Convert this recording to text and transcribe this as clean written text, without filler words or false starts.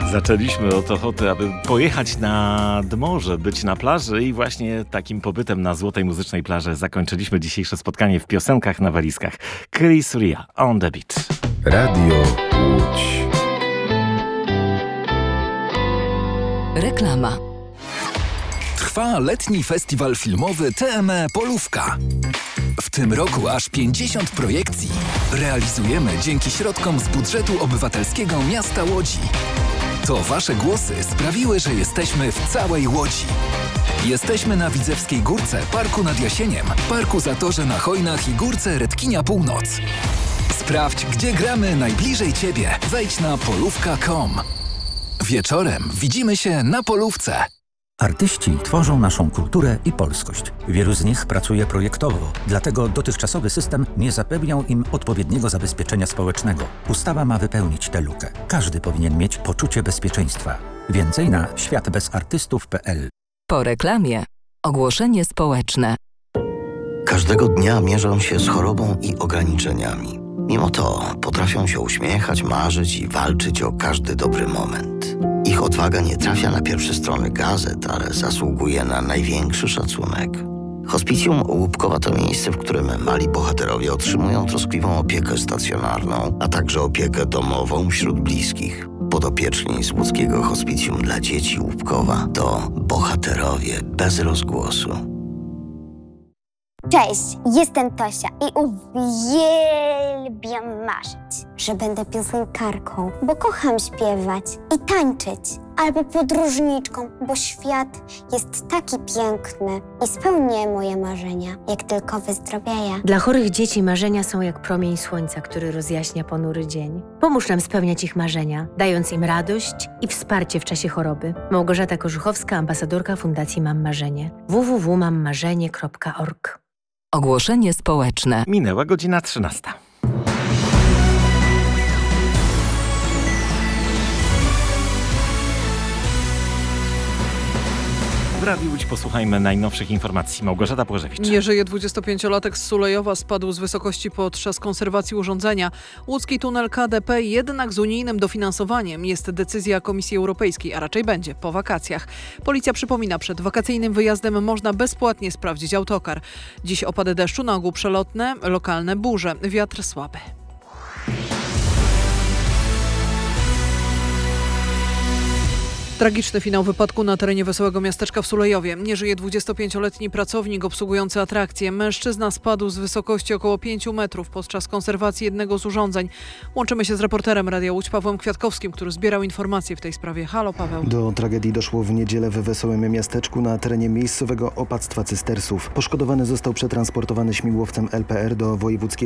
Zaczęliśmy od ochoty, aby pojechać nad morze, być na plaży i właśnie takim pobytem na złotej muzycznej plaży zakończyliśmy dzisiejsze spotkanie w piosenkach na walizkach. Chris Ria, On the Beach. Radio Łódź. Reklama. Trwa letni festiwal filmowy TME Polówka. W tym roku aż 50 projekcji realizujemy dzięki środkom z budżetu obywatelskiego miasta Łodzi. To wasze głosy sprawiły, że jesteśmy w całej Łodzi. Jesteśmy na Widzewskiej Górce, Parku nad Jasieniem, Parku Zatorze na Chojnach i Górce Redkinia Północ. Sprawdź, gdzie gramy najbliżej ciebie. Wejdź na polówka.com. Wieczorem widzimy się na Polówce. Artyści tworzą naszą kulturę i polskość. Wielu z nich pracuje projektowo, dlatego dotychczasowy system nie zapewniał im odpowiedniego zabezpieczenia społecznego. Ustawa ma wypełnić tę lukę. Każdy powinien mieć poczucie bezpieczeństwa. Więcej na światbezartystów.pl. Po reklamie ogłoszenie społeczne. Każdego dnia mierzą się z chorobą i ograniczeniami. Mimo to potrafią się uśmiechać, marzyć i walczyć o każdy dobry moment. Ich odwaga nie trafia na pierwsze strony gazet, ale zasługuje na największy szacunek. Hospicjum Łupkowa to miejsce, w którym mali bohaterowie otrzymują troskliwą opiekę stacjonarną, a także opiekę domową wśród bliskich. Podopieczni z łódzkiego Hospicjum dla dzieci Łupkowa to bohaterowie bez rozgłosu. Cześć, jestem Tosia i uwielbiam marzyć, że będę piosenkarką, bo kocham śpiewać i tańczyć, albo podróżniczką, bo świat jest taki piękny i spełnię moje marzenia, jak tylko wyzdrowieję. Dla chorych dzieci marzenia są jak promień słońca, który rozjaśnia ponury dzień. Pomóż nam spełniać ich marzenia, dając im radość i wsparcie w czasie choroby. Małgorzata Korzuchowska, ambasadorka Fundacji Mam Marzenie. www.mammarzenie.org. Ogłoszenie społeczne. Minęła godzina 13. W Radiu Łódź posłuchajmy najnowszych informacji. Małgorzata Płożewicz. Nie żyje 25-latek z Sulejowa, spadł z wysokości podczas konserwacji urządzenia. Łódzki tunel KDP jednak z unijnym dofinansowaniem. Jest decyzja Komisji Europejskiej, a raczej będzie po wakacjach. Policja przypomina, przed wakacyjnym wyjazdem można bezpłatnie sprawdzić autokar. Dziś opady deszczu, na ogół przelotne, lokalne burze, wiatr słaby. Tragiczny finał wypadku na terenie Wesołego Miasteczka w Sulejowie. Nie żyje 25-letni pracownik obsługujący atrakcję. Mężczyzna spadł z wysokości około 5 metrów podczas konserwacji jednego z urządzeń. Łączymy się z reporterem Radia Łódź Pawłem Kwiatkowskim, który zbierał informacje w tej sprawie. Halo, Paweł. Do tragedii doszło w niedzielę we Wesołym Miasteczku na terenie miejscowego opactwa Cystersów. Poszkodowany został przetransportowany śmigłowcem LPR do wojewódzkiego